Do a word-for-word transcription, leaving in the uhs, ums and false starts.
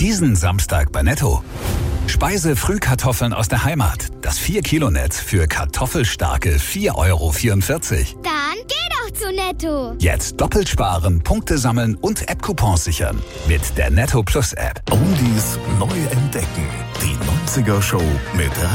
Diesen Samstag bei Netto. Speise-Frühkartoffeln aus der Heimat. Das vier Kilo Netz für kartoffelstarke vier Euro vierundvierzig. Dann geh doch zu Netto. Jetzt doppelt sparen, Punkte sammeln und App-Coupons sichern. Mit der Netto Plus App. Oldies neu entdecken. Die neunziger Show mit